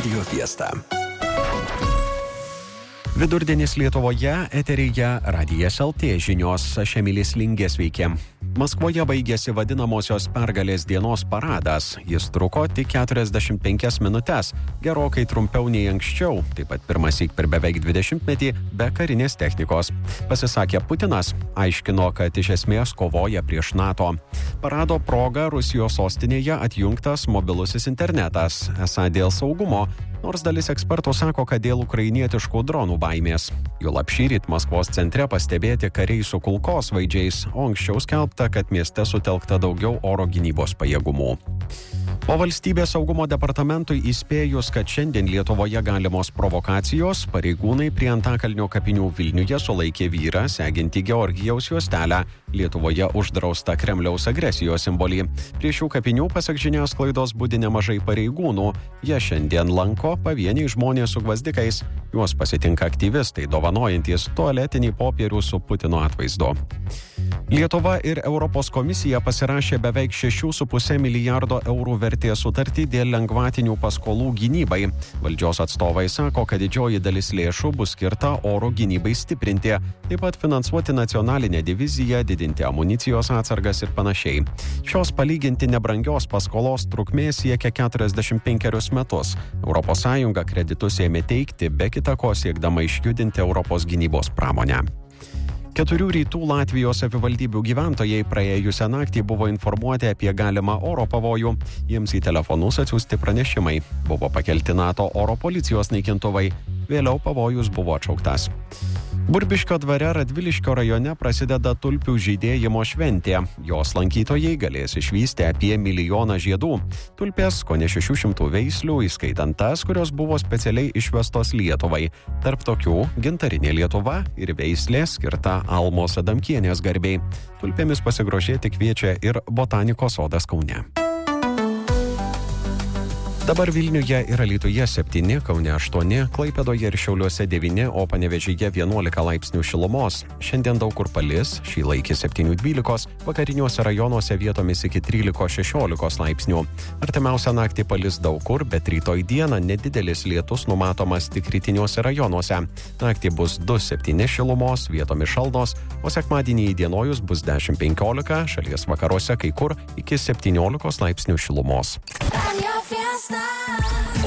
Radio Fiesta. Vidurdienis Lietuvoje, eteryje Radijas LT žinios, aš Emilis Lingė, sveiki. Maskvoje baigėsi vadinamosios pergalės dienos paradas. Jis truko tik 45 minutes, gerokai trumpiau nei anksčiau, taip pat pirmąsyk per beveik 20-metį be karinės technikos. Pasisakė Putinas, aiškino, kad iš esmės kovoja prieš NATO. Parado proga Rusijos sostinėje atjungtas mobilusis internetas, esą dėl saugumo, nors dalis ekspertų sako, kad dėl ukrainietiškų dronų baimės. Juolab šįryt Maskvos centre pastebėti kariai su kulkosvaidžiais, o anksčiau skelbta, kad mieste sutelkta daugiau oro gynybos pajėgumų. O valstybės saugumo departamentui įspėjus, kad šiandien Lietuvoje galimos provokacijos, pareigūnai prie Antakalnio kapinių Vilniuje sulaikė vyrą, segintį Georgijaus juostelę. Lietuvoje uždrausta Kremliaus agresijos simbolį. Prie šių kapinių, pasak žiniasklaidos, budi nemažai pareigūnų. Jie šiandien lanko pavieniai žmonės su gvazdikais. Juos pasitinka aktyvistai, dovanojantys tualetinį popierių su Putino atvaizdu. Lietuva ir Europos komisija pasirašė beveik 6,5 milijardo eurų vertės sutartį dėl lengvatinių paskolų gynybai. Valdžios atstovai sako, kad didžioji dalis lėšų bus skirta oro gynybai stiprinti, taip pat finansuoti nacionalinę diviziją, didinti amunicijos atsargas ir panašiai. Šios palyginti nebrangios paskolos trukmė siekia 45 metus. ES kreditus ėmė teikti, be kita ko siekdama išjudinti Europos gynybos pramonę. 4 rytų Latvijos savivaldybių gyventojai praėjusią naktį buvo informuoti apie galimą oro pavojų. Jiems į telefonus atsiųsti pranešimai. Buvo pakelti NATO oro policijos naikintuvai. Vėliau pavojus buvo atšauktas. Burbiškio dvare Radviliškio rajone prasideda tulpių žydėjimo šventė. Jos lankytojai galės išvysti apie 1 milijoną žiedų. Tulpės kone 600 veislių, įskaitant tas, kurios buvo specialiai išvestos Lietuvai. Tarp tokių Gintarinė Lietuva ir veislė skirta Almos Adamkienės garbei. Tulpėmis pasigrožėti kviečia ir Botanikos sodas Kaune. Dabar Vilniuje ir Alytuje 7, Kaune 8, Klaipėdoje ir Šiauliuose 9, o Panevėžyje 11 laipsnių šilumos. Šiandien daug kur palis, šį laikį 7-12, vakariniuose rajonuose vietomis iki 13-16 laipsnių. Artimiausią naktį palis daug kur, bet rytoj dieną nedidelis lietus numatomas tik rytiniuose rajonuose. Naktį bus 2-7 šilumos, vietomis šalnos, o sekmadienį įdienojus bus 10-15, šalies vakaruose kai kur iki 17 laipsnių šilumos. Radio Fiesta.